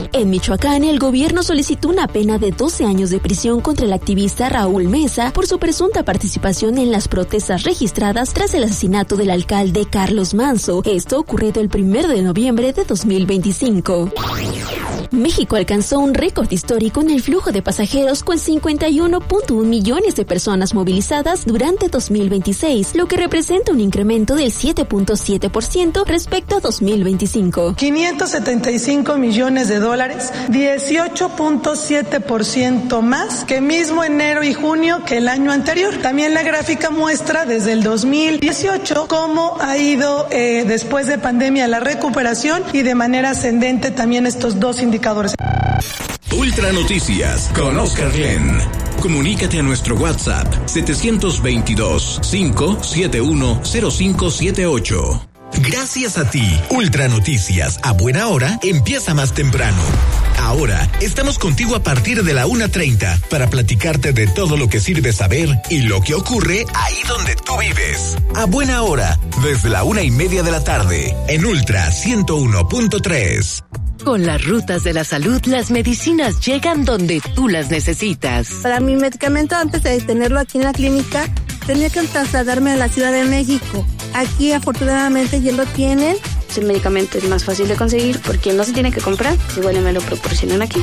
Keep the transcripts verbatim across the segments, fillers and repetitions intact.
En Michoacán, el gobierno solicitó una pena de doce años de prisión contra el activista Raúl Mesa por su presunta participación en las protestas registradas tras el asesinato del alcalde Carlos Manzo. Esto ocurrido el primero de noviembre de dos mil veinticinco. México alcanzó un récord histórico en el flujo de pasajeros con cincuenta y uno punto uno millones de personas movilizadas durante dos mil veintiséis, lo que representa un incremento del siete punto siete por ciento respecto a dos mil veinticinco. quinientos setenta y cinco millones de dólares, dieciocho punto siete por ciento más que mismo enero y junio que el año anterior. También la gráfica muestra desde el dos mil dieciocho cómo ha ido eh, después de pandemia la recuperación y de manera ascendente también estos dos indicadores. Ultra Noticias con Oscar Glenn. Comunícate a nuestro WhatsApp setecientos veintidós, cinco setenta y uno, cero cinco siete ocho. Gracias a ti, Ultra Noticias a buena hora empieza más temprano. Ahora estamos contigo a partir de la una treinta para platicarte de todo lo que sirve saber y lo que ocurre ahí donde tú vives. A buena hora, desde la una y media de la tarde, en Ultra ciento uno punto tres. Con las rutas de la salud, las medicinas llegan donde tú las necesitas. Para mi medicamento, antes de tenerlo aquí en la clínica, tenía que trasladarme a la Ciudad de México. Aquí, afortunadamente, ya lo tienen. El medicamento es más fácil de conseguir porque no se tiene que comprar, igual me lo proporcionan aquí.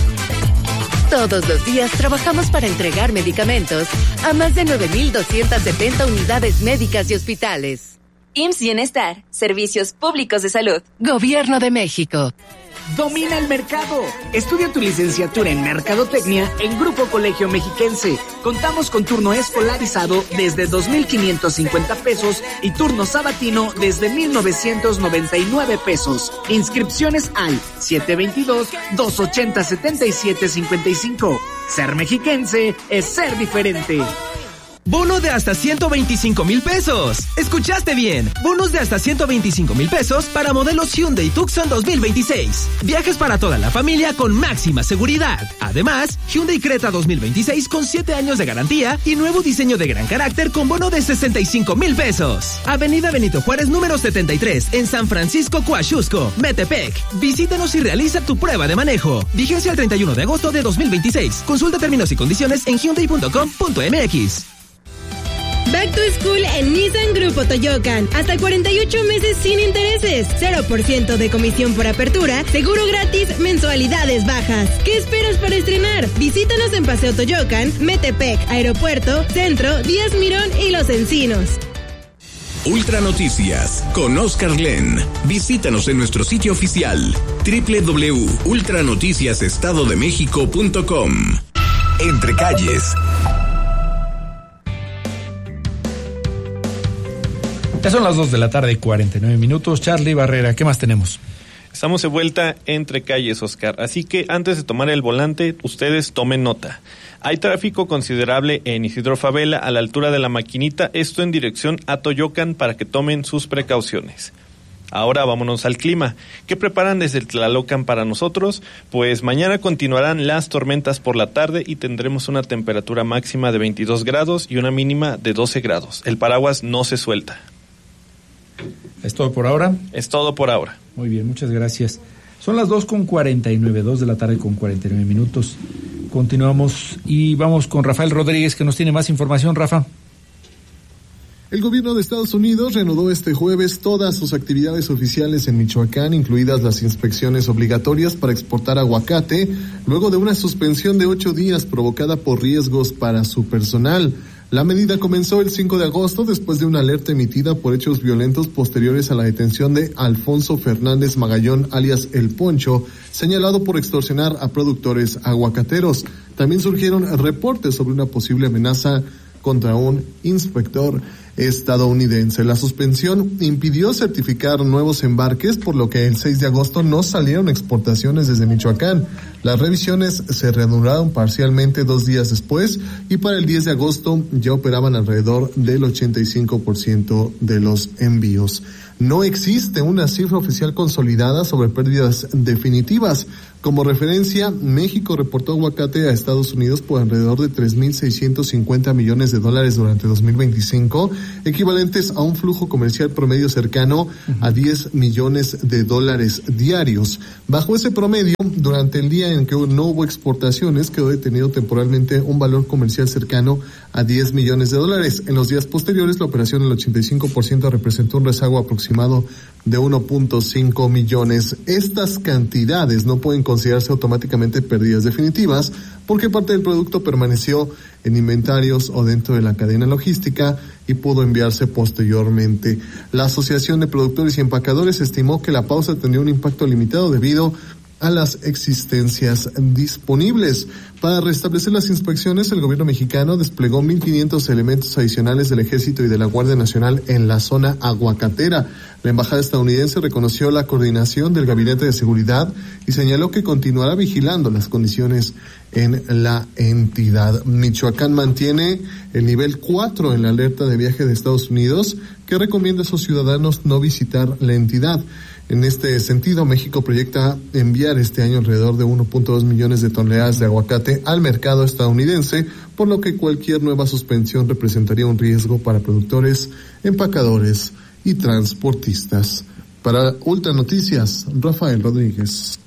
Todos los días trabajamos para entregar medicamentos a más de nueve mil doscientas setenta unidades médicas y hospitales. I M S S Bienestar, Servicios Públicos de Salud. Gobierno de México. Domina el mercado. Estudia tu licenciatura en Mercadotecnia en Grupo Colegio Mexiquense. Contamos con turno escolarizado desde dos mil quinientos cincuenta pesos y turno sabatino desde mil novecientos noventa y nueve pesos. Inscripciones al siete dos dos, dos ocho cero, siete siete cinco cinco. Ser mexiquense es ser diferente. Bono de hasta ciento veinticinco mil pesos. ¿Escuchaste bien? Bonos de hasta ciento veinticinco mil pesos para modelos Hyundai Tucson dos mil veintiséis. Viajes para toda la familia con máxima seguridad. Además, Hyundai Creta dos mil veintiséis con siete años de garantía y nuevo diseño de gran carácter con bono de sesenta y cinco mil pesos. Avenida Benito Juárez número setenta y tres en San Francisco, Coaxusco, Metepec. Visítanos y realiza tu prueba de manejo. Vigencia el treinta y uno de agosto de dos mil veintiséis. Consulta términos y condiciones en hyundai punto com punto m x. Back to School en Nissan Grupo Toyocan. Hasta cuarenta y ocho meses sin intereses. cero por ciento de comisión por apertura. Seguro gratis, mensualidades bajas. ¿Qué esperas para estrenar? Visítanos en Paseo Toyocan, Metepec, Aeropuerto, Centro, Díaz Mirón y Los Encinos. Ultra Noticias con Oscar Glenn. Visítanos en nuestro sitio oficial doble u doble u doble u punto ultra noticias estado de méxico punto com. Entre calles. Ya son las dos de la tarde, cuarenta y nueve minutos. Charlie Barrera, ¿qué más tenemos? Estamos de vuelta entre calles, Oscar. Así que antes de tomar el volante, ustedes tomen nota. Hay tráfico considerable en Isidro Favela a la altura de La Maquinita, esto en dirección a Toyocan para que tomen sus precauciones. Ahora vámonos al clima. ¿Qué preparan desde el Tlalocan para nosotros? Pues mañana continuarán las tormentas por la tarde y tendremos una temperatura máxima de veintidós grados y una mínima de doce grados. El paraguas no se suelta. ¿Es todo por ahora? Es todo por ahora. Muy bien, muchas gracias. Son las dos con cuarenta y nueve, dos de la tarde con cuarenta y nueve minutos. Continuamos y vamos con Rafael Rodríguez, que nos tiene más información. Rafa. El gobierno de Estados Unidos reanudó este jueves todas sus actividades oficiales en Michoacán, incluidas las inspecciones obligatorias para exportar aguacate, luego de una suspensión de ocho días provocada por riesgos para su personal. La medida comenzó el cinco de agosto después de una alerta emitida por hechos violentos posteriores a la detención de Alfonso Fernández Magallón, alias El Poncho, señalado por extorsionar a productores aguacateros. También surgieron reportes sobre una posible amenaza contra un inspector estadounidense. La suspensión impidió certificar nuevos embarques, por lo que el seis de agosto no salieron exportaciones desde Michoacán. Las revisiones se reanudaron parcialmente dos días después y para el diez de agosto ya operaban alrededor del ochenta y cinco por ciento de los envíos. No existe una cifra oficial consolidada sobre pérdidas definitivas. Como referencia, México reportó aguacate a Estados Unidos por alrededor de tres mil seiscientos cincuenta millones de dólares durante dos mil veinticinco, equivalentes a un flujo comercial promedio cercano a diez millones de dólares diarios. Bajo ese promedio, durante el día en que no hubo exportaciones, quedó detenido temporalmente un valor comercial cercano a diez millones de dólares. En los días posteriores, la operación del ochenta y cinco por ciento representó un rezago aproximado de uno punto cinco millones. Estas cantidades no pueden considerarse automáticamente pérdidas definitivas porque parte del producto permaneció en inventarios o dentro de la cadena logística y pudo enviarse posteriormente. La Asociación de Productores y Empacadores estimó que la pausa tendría un impacto limitado debido a las existencias disponibles. Para restablecer las inspecciones, el gobierno mexicano desplegó mil quinientos elementos adicionales del Ejército y de la Guardia Nacional en la zona aguacatera. La embajada estadounidense reconoció la coordinación del Gabinete de Seguridad y señaló que continuará vigilando las condiciones en la entidad. Michoacán mantiene el nivel cuatro en la alerta de viaje de Estados Unidos, que recomienda a sus ciudadanos no visitar la entidad. En este sentido, México proyecta enviar este año alrededor de uno punto dos millones de toneladas de aguacate al mercado estadounidense, por lo que cualquier nueva suspensión representaría un riesgo para productores, empacadores y transportistas. Para Ultra Noticias, Rafael Rodríguez.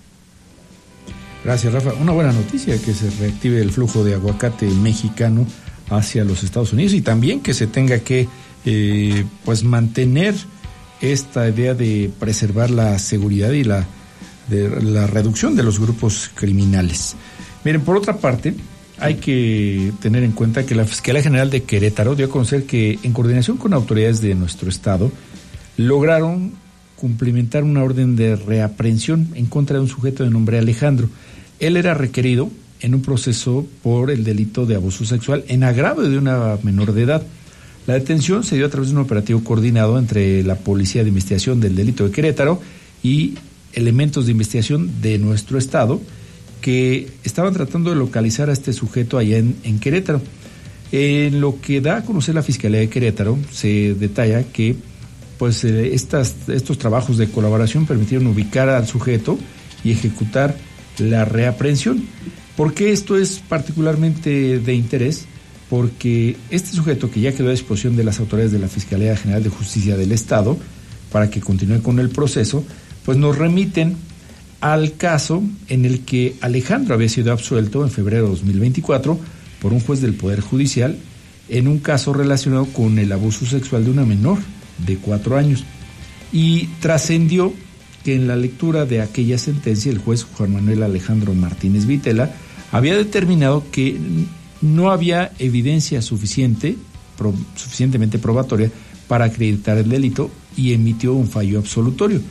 Gracias, Rafa. Una buena noticia, que se reactive el flujo de aguacate mexicano hacia los Estados Unidos y también que se tenga que eh, pues mantener esta idea de preservar la seguridad y la, de, la reducción de los grupos criminales. Miren, por otra parte, hay que tener en cuenta que la Fiscalía General de Querétaro dio a conocer que, en coordinación con autoridades de nuestro estado, lograron cumplimentar una orden de reaprehensión en contra de un sujeto de nombre Alejandro. Él era requerido en un proceso por el delito de abuso sexual en agravio de una menor de edad. La detención se dio a través de un operativo coordinado entre la Policía de Investigación del Delito de Querétaro y elementos de investigación de nuestro estado que estaban tratando de localizar a este sujeto allá en, en Querétaro. En lo que da a conocer la Fiscalía de Querétaro, se detalla que pues eh, estas, estos trabajos de colaboración permitieron ubicar al sujeto y ejecutar la reaprehensión. ¿Por qué esto es particularmente de interés? Porque este sujeto, que ya quedó a disposición de las autoridades de la Fiscalía General de Justicia del Estado para que continúe con el proceso, pues nos remiten al caso en el que Alejandro había sido absuelto en febrero de dos mil veinticuatro por un juez del Poder Judicial en un caso relacionado con el abuso sexual de una menor de cuatro años. Y trascendió que en la lectura de aquella sentencia el juez Juan Manuel Alejandro Martínez Vitela había determinado que no había evidencia suficiente, pro, suficientemente probatoria para acreditar el delito y emitió un fallo absolutorio.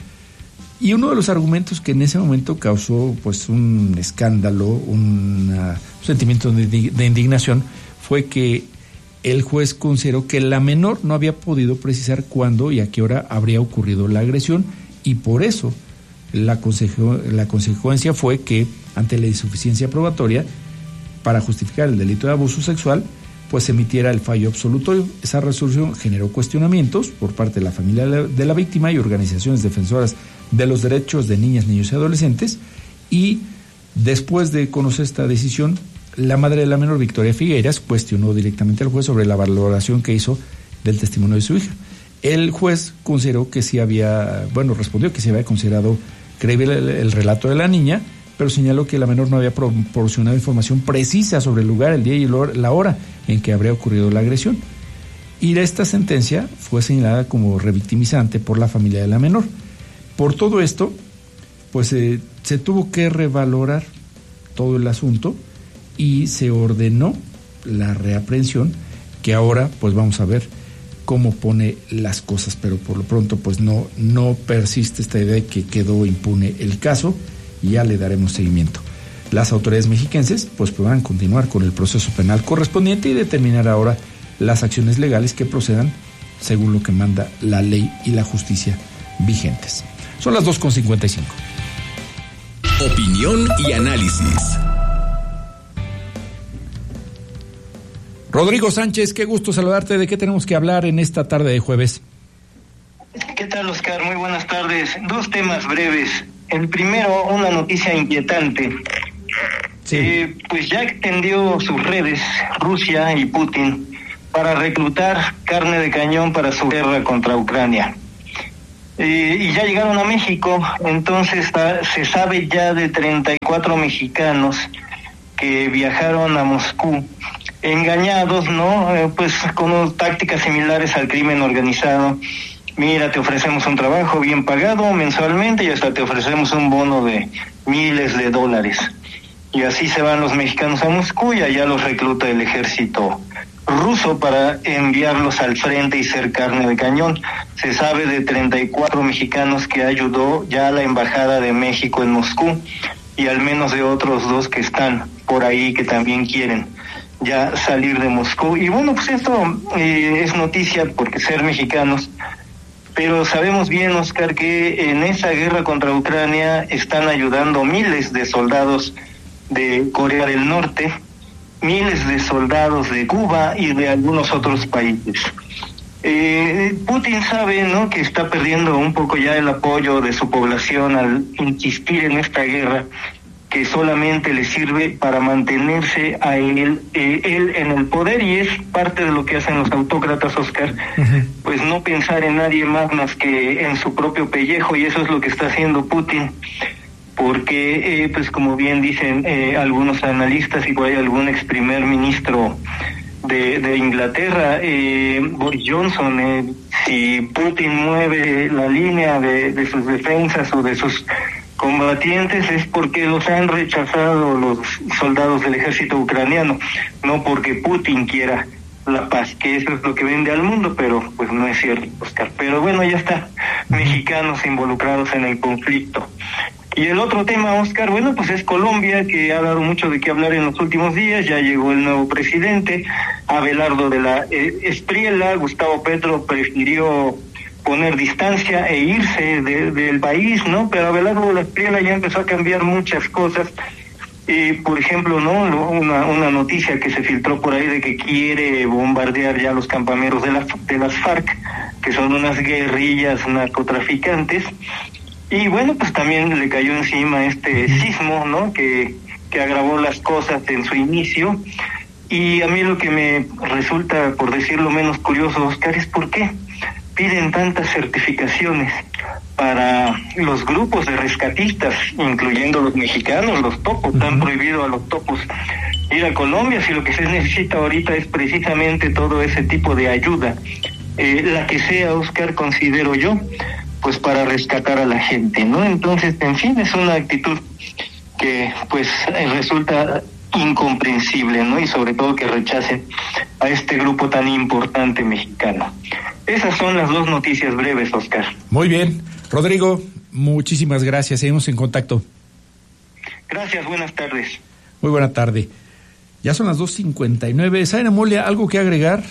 Y uno de los argumentos que en ese momento causó pues un escándalo, una, un sentimiento de, de indignación, fue que el juez consideró que la menor no había podido precisar cuándo y a qué hora habría ocurrido la agresión, y por eso la, consejo, la consecuencia fue que, ante la insuficiencia probatoria, para justificar el delito de abuso sexual, pues se emitiera el fallo absolutorio. Esa resolución generó cuestionamientos por parte de la familia de la víctima y organizaciones defensoras de los derechos de niñas, niños y adolescentes, y después de conocer esta decisión, la madre de la menor, Victoria Figueiras, cuestionó directamente al juez sobre la valoración que hizo del testimonio de su hija. El juez consideró que sí había, bueno, respondió que sí había considerado creíble el, el relato de la niña, pero señaló que la menor no había proporcionado información precisa sobre el lugar, el día y la hora en que habría ocurrido la agresión. Y esta sentencia fue señalada como revictimizante por la familia de la menor. Por todo esto, pues eh, se tuvo que revalorar todo el asunto y se ordenó la reaprehensión, que ahora pues vamos a ver cómo pone las cosas, pero por lo pronto pues no, no persiste esta idea de que quedó impune el caso, y ya le daremos seguimiento. Las autoridades mexiquenses pues podrán continuar con el proceso penal correspondiente y determinar ahora las acciones legales que procedan según lo que manda la ley y la justicia vigentes. Son las dos con cincuenta y cinco. Opinión y análisis. Rodrigo Sánchez, qué gusto saludarte. ¿De qué tenemos que hablar en esta tarde de jueves? ¿Qué tal? tal, Oscar? Muy buenas tardes. Dos temas breves. El primero, una noticia inquietante. Sí. Eh, pues ya extendió sus redes Rusia y Putin para reclutar carne de cañón para su guerra contra Ucrania. Eh, y ya llegaron a México, entonces está, se sabe ya de treinta y cuatro mexicanos que viajaron a Moscú, engañados, ¿no? Eh, pues con tácticas similares al crimen organizado. Mira, te ofrecemos un trabajo bien pagado mensualmente y hasta te ofrecemos un bono de miles de dólares. Y así se van los mexicanos a Moscú y allá los recluta el ejército ruso para enviarlos al frente y ser carne de cañón. Se sabe de treinta y cuatro mexicanos que ayudó ya a la embajada de México en Moscú y al menos de otros dos que están por ahí que también quieren ya salir de Moscú. Y bueno, pues esto eh, es noticia porque ser mexicanos, pero sabemos bien, Oscar, que en esa guerra contra Ucrania están ayudando miles de soldados de Corea del Norte, miles de soldados de Cuba y de algunos otros países. Eh, Putin sabe, ¿no?, que está perdiendo un poco ya el apoyo de su población al insistir en esta guerra que solamente le sirve para mantenerse a él, eh, él en el poder, y es parte de lo que hacen los autócratas, Oscar, uh-huh. Pues no pensar en nadie más más que en su propio pellejo, y eso es lo que está haciendo Putin. Porque, eh, pues como bien dicen eh, algunos analistas y por ahí algún ex primer ministro de, de Inglaterra, eh, Boris Johnson, eh, si Putin mueve la línea de, de sus defensas o de sus combatientes es porque los han rechazado los soldados del ejército ucraniano, no porque Putin quiera la paz, que eso es lo que vende al mundo, pero pues no es cierto, Oscar. Pero bueno, ya está, mexicanos involucrados en el conflicto. Y el otro tema, Oscar, bueno, pues es Colombia, que ha dado mucho de qué hablar en los últimos días. Ya llegó el nuevo presidente, Abelardo de la eh, Espriella. Gustavo Petro prefirió poner distancia e irse de, del país, ¿no? Pero Abelardo de la Espriella ya empezó a cambiar muchas cosas. Eh, por ejemplo, ¿no? Una, una noticia que se filtró por ahí de que quiere bombardear ya los campamentos de, la, de las FARC, que son unas guerrillas narcotraficantes. Y bueno, pues también le cayó encima este sismo, ¿no?, que, que agravó las cosas en su inicio. Y a mí lo que me resulta, por decirlo menos curioso, Oscar, es por qué piden tantas certificaciones para los grupos de rescatistas, incluyendo los mexicanos, los topos. Uh-huh. Han prohibido a los topos ir a Colombia, si lo que se necesita ahorita es precisamente todo ese tipo de ayuda, eh, la que sea, Oscar, considero yo, pues para rescatar a la gente, ¿no? Entonces, en fin, es una actitud que pues resulta incomprensible, ¿no? Y sobre todo que rechacen a este grupo tan importante mexicano. Esas son las dos noticias breves, Oscar. Muy bien. Rodrigo, muchísimas gracias. Seguimos en contacto. Gracias, buenas tardes. Muy buena tarde. Ya son las dos cincuenta y nueve. Zaina Molia, ¿algo que agregar?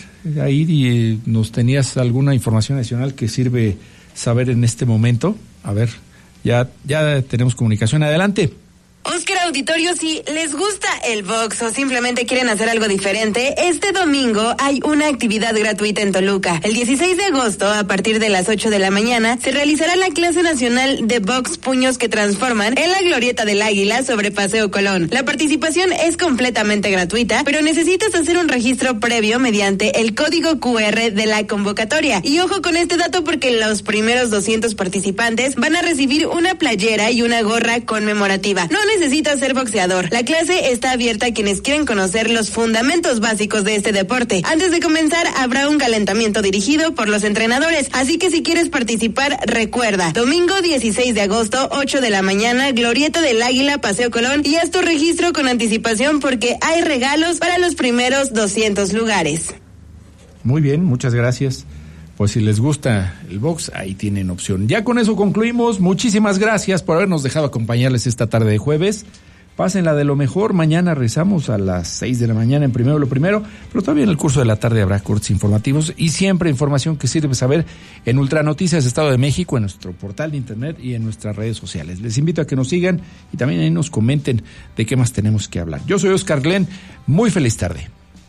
Ahí nos tenías alguna información adicional que sirve saber en este momento. A ver, ya, ya tenemos comunicación. Adelante. Oscar Auditorio, si les gusta el box o simplemente quieren hacer algo diferente, este domingo hay una actividad gratuita en Toluca. El dieciséis de agosto, a partir de las ocho de la mañana, se realizará la clase nacional de box Puños que Transforman en la Glorieta del Águila sobre Paseo Colón. La participación es completamente gratuita, pero necesitas hacer un registro previo mediante el código cu erre de la convocatoria. Y ojo con este dato porque los primeros doscientos participantes van a recibir una playera y una gorra conmemorativa. No necesitas ser boxeador. La clase está abierta a quienes quieren conocer los fundamentos básicos de este deporte. Antes de comenzar, habrá un calentamiento dirigido por los entrenadores. Así que si quieres participar, recuerda, domingo dieciséis de agosto, ocho de la mañana, Glorieta del Águila, Paseo Colón, y haz tu registro con anticipación porque hay regalos para los primeros doscientos lugares. Muy bien, muchas gracias. Pues si les gusta el box, ahí tienen opción. Ya con eso concluimos. Muchísimas gracias por habernos dejado acompañarles esta tarde de jueves. Pásenla de lo mejor. Mañana rezamos a las seis de la mañana en Primero lo Primero, pero todavía en el curso de la tarde habrá cortes informativos y siempre información que sirve saber en Ultranoticias Estado de México, en nuestro portal de internet y en nuestras redes sociales. Les invito a que nos sigan y también ahí nos comenten de qué más tenemos que hablar. Yo soy Oscar Glenn. Muy feliz tarde.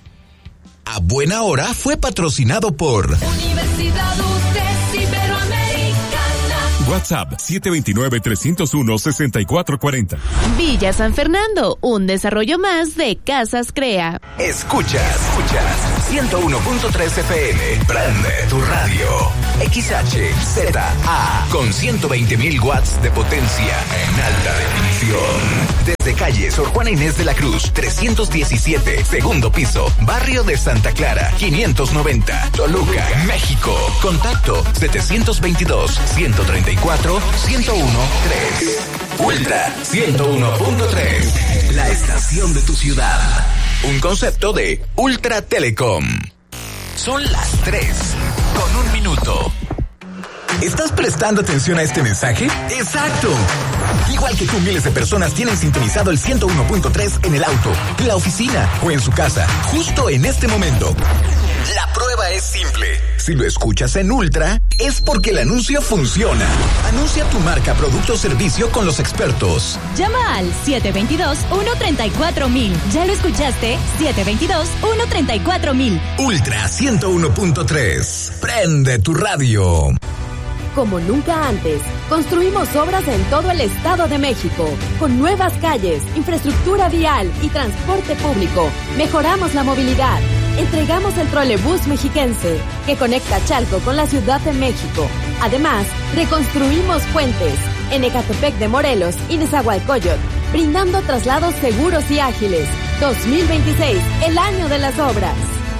A Buena Hora fue patrocinado por Universidad U T E S Iberoamérica. WhatsApp siete dos nueve, tres cero uno, seis cuatro cuatro cero. Villa San Fernando, un desarrollo más de Casas Crea. Escuchas, escuchas ciento uno punto tres F M. Prende tu radio. X H Z A con ciento veinte mil watts de potencia en alta definición. Desde calle Sor Juana Inés de la Cruz, trescientos diecisiete, segundo piso, barrio de Santa Clara, quinientos noventa, Toluca, México. Contacto setecientos veintidós, ciento treinta y cuatro, ciento uno tres. Ultra ciento uno punto tres, la estación de tu ciudad. Un concepto de Ultra Telecom. Son las tres, con un minuto. ¿Estás prestando atención a este mensaje? ¡Exacto! Igual que tú, miles de personas tienen sintonizado el ciento uno punto tres en el auto, en la oficina o en su casa, justo en este momento. La prueba es simple. Si lo escuchas en Ultra, es porque el anuncio funciona. Anuncia tu marca, producto o servicio con los expertos. Llama al siete dos dos, uno tres cuatro mil. ¿Ya lo escuchaste? siete dos dos, uno tres cuatro mil. Ultra ciento uno punto tres. Prende tu radio. Como nunca antes, construimos obras en todo el Estado de México, con nuevas calles, infraestructura vial y transporte público. Mejoramos la movilidad. Entregamos el trolebús mexiquense, que conecta Chalco con la Ciudad de México. Además, reconstruimos puentes en Ecatepec de Morelos y Nezahualcóyotl, brindando traslados seguros y ágiles. dos mil veintiséis, el año de las obras.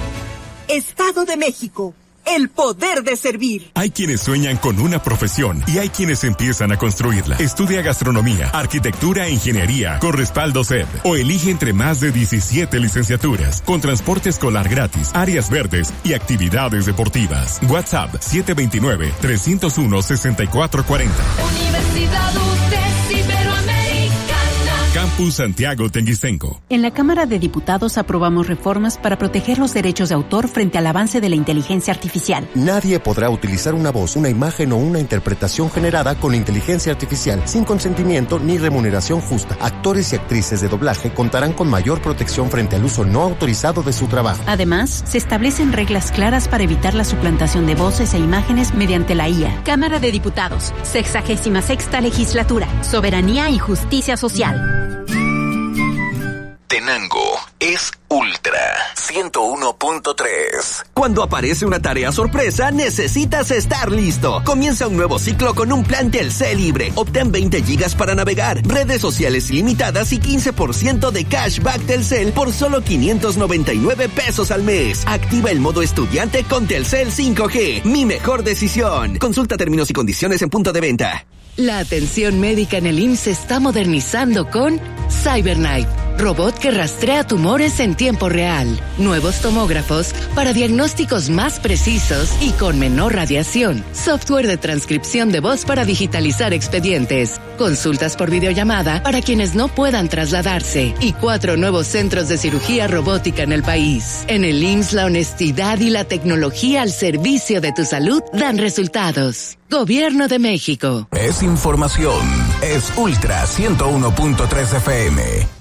Estado de México. El poder de servir. Hay quienes sueñan con una profesión y hay quienes empiezan a construirla. Estudia gastronomía, arquitectura e ingeniería con respaldo C E D o elige entre más de diecisiete licenciaturas con transporte escolar gratis, áreas verdes y actividades deportivas. WhatsApp siete dos nueve, tres cero uno, seis cuatro cuatro cero. Universidad U T E S Iberoamericana. Campus Santiago Tenguistenco. En la Cámara de Diputados aprobamos reformas para proteger los derechos de autor frente al avance de la inteligencia artificial. Nadie podrá utilizar una voz, una imagen o una interpretación generada con inteligencia artificial sin consentimiento ni remuneración justa. Actores y actrices de doblaje contarán con mayor protección frente al uso no autorizado de su trabajo. Además, se establecen reglas claras para evitar la suplantación de voces e imágenes mediante la I A. Cámara de Diputados, sexagésima sexta legislatura, soberanía y justicia social. Tenango es Ultra ciento uno punto tres. Cuando aparece una tarea sorpresa, necesitas estar listo. Comienza un nuevo ciclo con un plan Telcel libre. Obtén veinte gigas para navegar, redes sociales ilimitadas y quince por ciento de cashback Telcel por solo quinientos noventa y nueve pesos al mes. Activa el modo estudiante con Telcel cinco G. Mi mejor decisión. Consulta términos y condiciones en punto de venta. La atención médica en el I M S S se está modernizando con CyberKnife, robot que rastrea tumores en tiempo real, nuevos tomógrafos para diagnósticos más precisos y con menor radiación, software de transcripción de voz para digitalizar expedientes, consultas por videollamada para quienes no puedan trasladarse y cuatro nuevos centros de cirugía robótica en el país. En el I M S S la honestidad y la tecnología al servicio de tu salud dan resultados. Gobierno de México. Es información. Es Ultra ciento uno punto tres F M.